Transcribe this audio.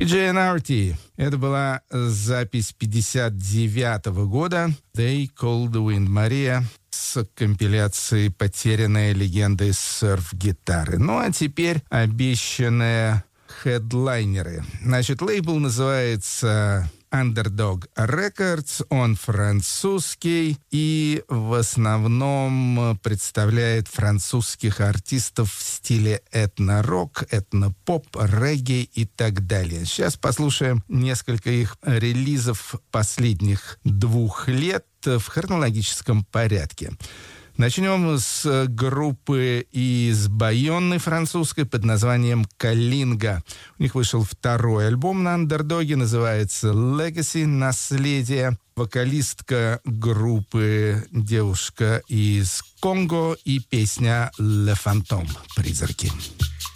PJNRT. Это была запись 59-го года «They Call the Wind» Мария с компиляции «Потерянная легенда» из серф-гитары. Ну а теперь обещанные хедлайнеры. Значит, лейбл называется Underdog Records, он французский и в основном представляет французских артистов в стиле этно-рок, этно-поп, регги и так далее. Сейчас послушаем несколько их релизов последних 2 лет в хронологическом порядке. Начнем с группы из Байонны французской под названием «Калинга». У них вышел 2-й альбом на андердоге, называется «Legacy. Наследие». Вокалистка группы девушка из Конго и песня «Le Fantôme. Призраки».